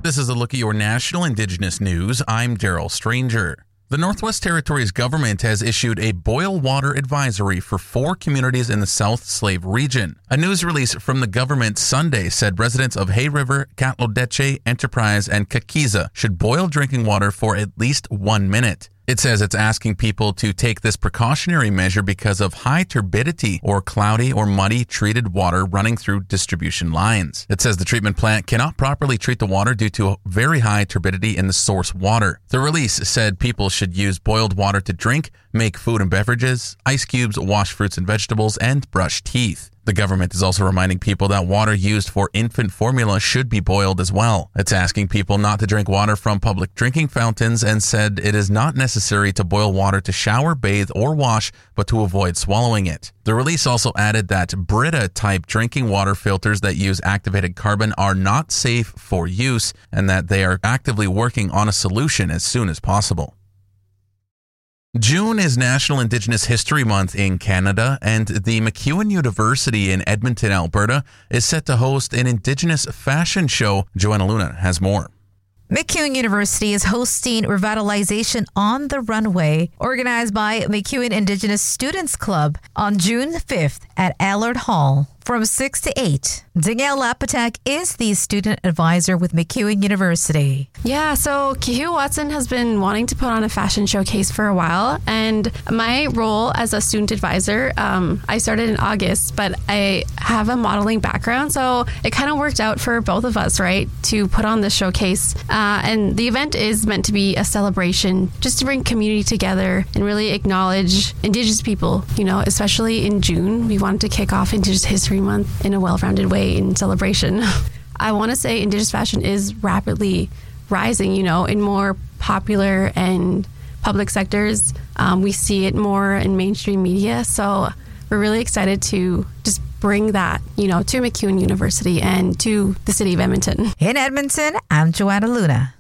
This is a look at your national Indigenous news. I'm Daryl Stranger. The Northwest Territories government has issued a boil water advisory for 4 communities in the South Slave region. A news release from the government Sunday said residents of Hay River, Catlodeche, Enterprise, and Kakiza should boil drinking water for at least 1 minute. It says it's asking people to take this precautionary measure because of high turbidity or cloudy or muddy treated water running through distribution lines. It says the treatment plant cannot properly treat the water due to very high turbidity in the source water. The release said people should use boiled water to drink, make food and beverages, ice cubes, wash fruits and vegetables, and brush teeth. The government is also reminding people that water used for infant formula should be boiled as well. It's asking people not to drink water from public drinking fountains and said it is not necessary to boil water to shower, bathe, or wash, but to avoid swallowing it. The release also added that Brita-type drinking water filters that use activated carbon are not safe for use and that they are actively working on a solution as soon as possible. June is National Indigenous History Month in Canada, and the MacEwan University in Edmonton, Alberta, is set to host an Indigenous fashion show. Joanna Luna has more. MacEwan University is hosting Revitalization on the Runway, organized by MacEwan Indigenous Students Club on June 5th at Allard Hall from 6 to 8. Danielle Lapatak is the student advisor with MacEwan University. Yeah, so Kihu Watson has been wanting to put on a fashion showcase for a while, and my role as a student advisor, I started in August, but I have a modeling background, so it kind of worked out for both of us, right, to put on this showcase. And the event is meant to be a celebration just to bring community together and really acknowledge Indigenous people, you know, especially in June. We wanted to kick off Indigenous History Month in a well-rounded way in celebration. I want to say Indigenous fashion is rapidly rising, you know, in more popular and public sectors. We see it more in mainstream media. So we're really excited to just bring that, you know, to MacEwan University and to the city of Edmonton. In Edmonton, I'm Joanna Luna.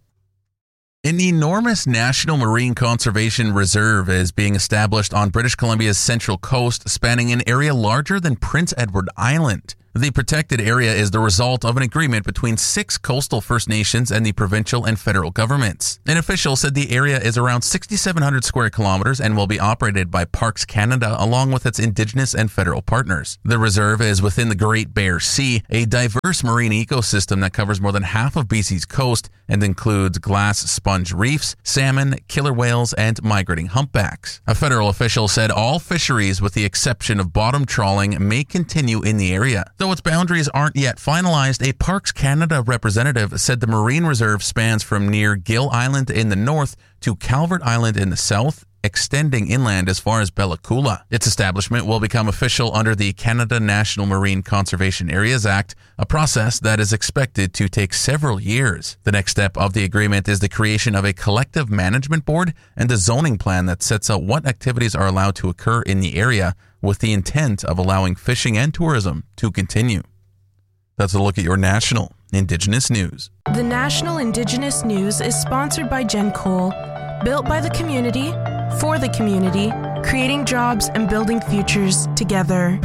An enormous National Marine Conservation Reserve is being established on British Columbia's central coast, spanning an area larger than Prince Edward Island. The protected area is the result of an agreement between 6 coastal First Nations and the provincial and federal governments. An official said the area is around 6,700 square kilometers and will be operated by Parks Canada along with its Indigenous and federal partners. The reserve is within the Great Bear Sea, a diverse marine ecosystem that covers more than half of BC's coast and includes glass sponge reefs, salmon, killer whales, and migrating humpbacks. A federal official said all fisheries, with the exception of bottom trawling, may continue in the area. Though its boundaries aren't yet finalized, a Parks Canada representative said the marine reserve spans from near Gill Island in the north to Calvert Island in the south, extending inland as far as Bella Coola. Its establishment will become official under the Canada National Marine Conservation Areas Act, a process that is expected to take several years. The next step of the agreement is the creation of a collective management board and a zoning plan that sets out what activities are allowed to occur in the area, with the intent of allowing fishing and tourism to continue. That's a look at your national Indigenous news. The National Indigenous News is sponsored by Jen Cole, built by the community, for the community, creating jobs and building futures together.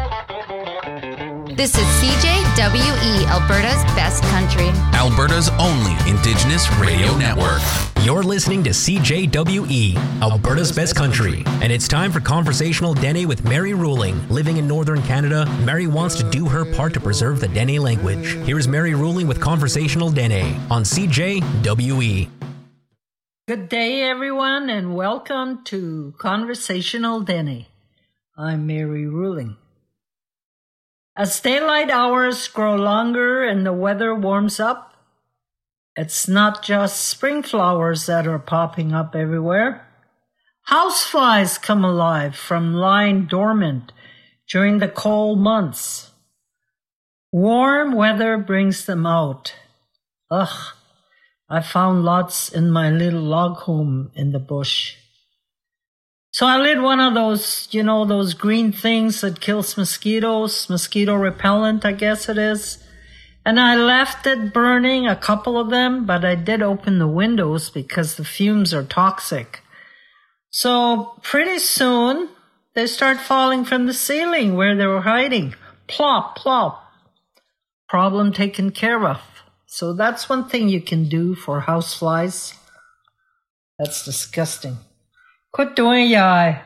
This is CJWE, Alberta's best country. Alberta's only Indigenous radio network. You're listening to CJWE, Alberta's best country. And it's time for Conversational Dene with Mary Ruling. Living in Northern Canada, Mary wants to do her part to preserve the Dene language. Here's Mary Ruling with Conversational Dene on CJWE. Good day, everyone, and welcome to Conversational Dene. I'm Mary Ruling. As daylight hours grow longer and the weather warms up, it's not just spring flowers that are popping up everywhere. Houseflies come alive from lying dormant during the cold months. Warm weather brings them out. Ugh, I found lots in my little log home in the bush. So I lit one of those, those green things that kills mosquitoes, mosquito repellent, I guess it is. And I left it burning, a couple of them, but I did open the windows because the fumes are toxic. So pretty soon, they start falling from the ceiling where they were hiding. Plop, plop. Problem taken care of. So that's one thing you can do for houseflies. That's disgusting. Quit doing yai.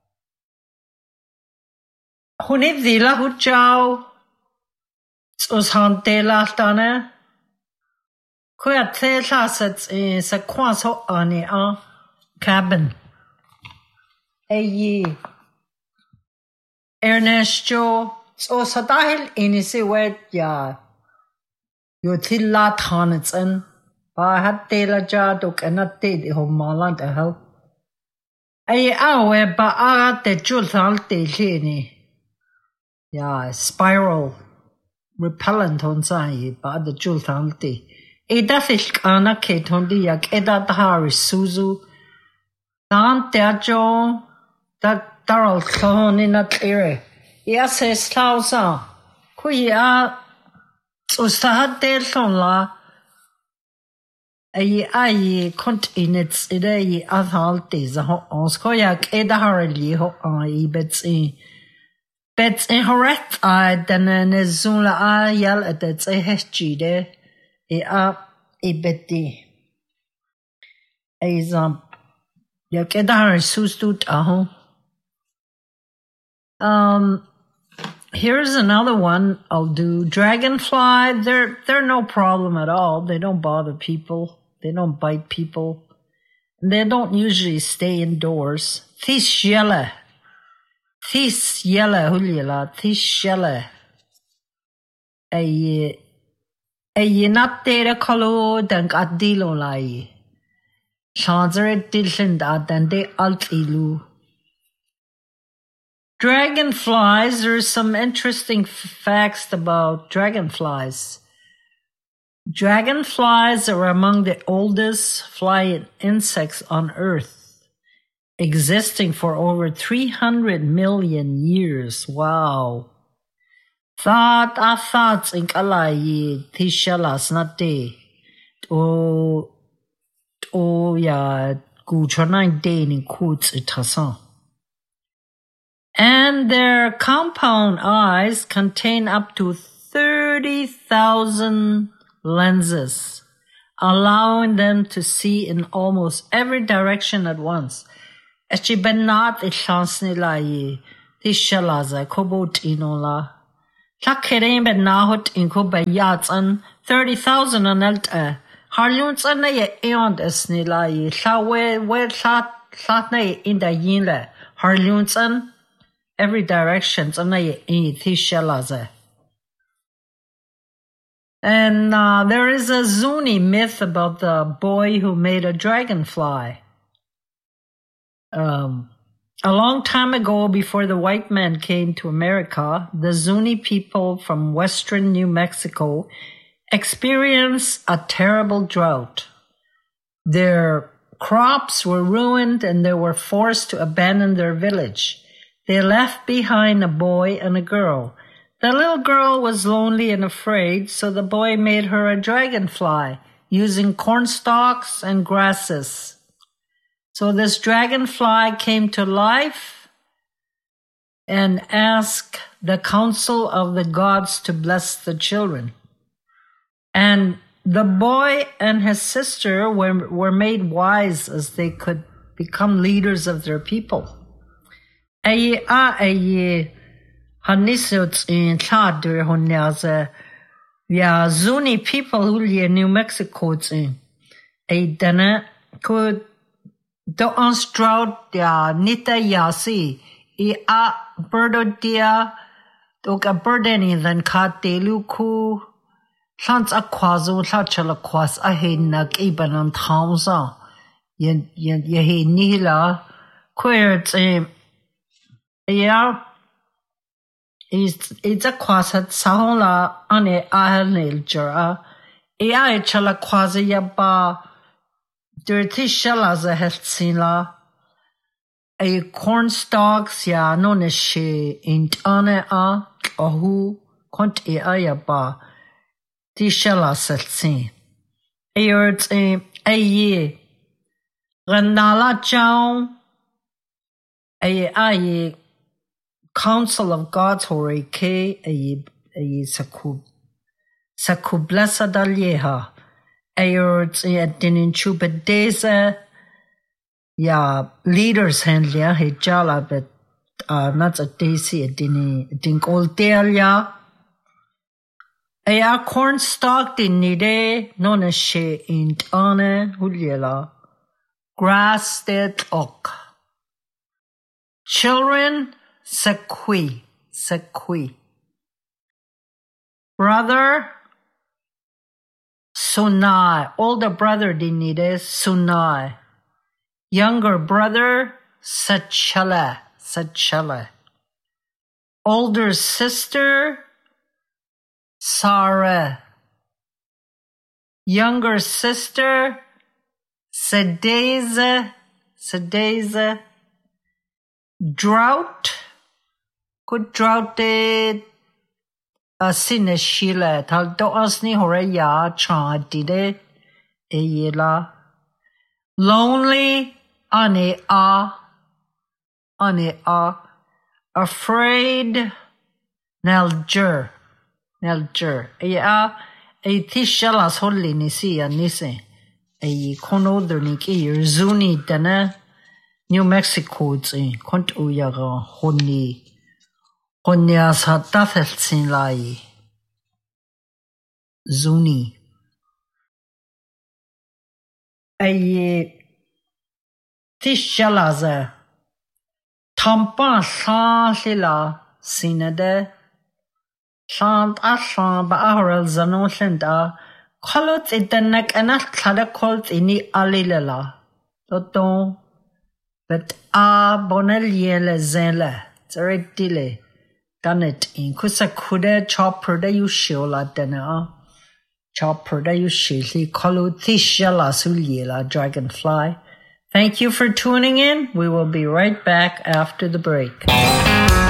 Hunit dila hujao. Os hante la tane. Quit the lasets in sa quas ho ani a cabin. Aye. Ernesto. So sa dahil inisi wet ya. Yo tilla thanets en. Ba hat tela ja dok anat te di ho malant a help. Ay awe ba aga te jul thal te ni. Yeah, spiral repellent on sai ba the jul thal te. E da fisk ana ke tondi yak eda tahari suzu. Dan te ajo that daral thon in that area. Yes, es klausa. Kuya ustahat del thon la. Ay continents idei athaltes ho oskoyak edaharli ho ai bets in horet I dan nezula a yal at its a hechide a beti a yak edahar sustut aho. Here's another one I'll do. Dragonfly, they're no problem at all. They don't bother people. They don't bite people. They don't usually stay indoors. This yelle hulyala, this yelle. A not data color dank at dilo lai. Chanzere dillind at dan de alt ilu. Dragonflies, there's some interesting facts about dragonflies. Dragonflies are among the oldest flying insects on Earth, existing for over 300 million years. Wow. Thoughts in kalayi tishalas nate. Ya guchonang day in kuts itasan. And their compound eyes contain up to 30,000 lenses, allowing them to see in almost every direction at once. Echi benat ichansni la ye, tishalaza kobot inola. Takere benahot inko bayatsan 30,000 anelta. Harluns an ye eond esni la ye, shawe we shatne in the yinle. Harluns an every direction an ye in tishalaza. And there is a Zuni myth about the boy who made a dragonfly. A long time ago, before the white man came to America, the Zuni people from western New Mexico experienced a terrible drought. Their crops were ruined and they were forced to abandon their village. They left behind a boy and a girl. The little girl was lonely and afraid, so the boy made her a dragonfly using corn stalks and grasses. So this dragonfly came to life and asked the council of the gods to bless the children. And the boy and his sister were made wise as they could become leaders of their people. Hanisot in Chadder Honyaza, ya Zuni people who live in New Mexico in a dana could do on stroud ya nita yasi a birdo dia dog a birdeni than kat de luku chance a quazo chachala quas a henak even on towns ye nihila queers ya. It's a quasat sahola ane ahanil jura. Ea chala quasi yaba dirty shellas a hetsila. A corn stalks ya nonishe int ane a ohu kont ea yaba tishala setsin. Earts a ye Ranala chow a Council of Gods hore ke a sakub sa kublasa dalieha. Ayurts dinin chubadeza ya leaders handlia hejala but not a daisy dini dinkoltelia. Aya cornstalk dinide nona she int ane huliela. Grass dead oak. Children sequi. Brother Sunai. Older brother dinide Sunai. Younger brother Sachala. Older sister Sarah. Younger sister Sedeza. Drought. Good drought did Sineshila. Tal do asni horeya cha dide eyela. Lonely ane a. Afraid Nelger. Eya e tishalas holli nisi anise. E kono derniki zuni dana New Mexico zi kont uyaga honi honyas hatafelsin lai zuni. E tishalaza tampa shalila sinade shant ashan ba ahral zanolenda kolot idanak anat klada kolt ini alilala toton but boneliele zela zeredile danet in kusa kude chopper da yushiola dana chopper da yushili kolot tishala suliela dragonfly. Thank you for tuning in. We will be right back after the break.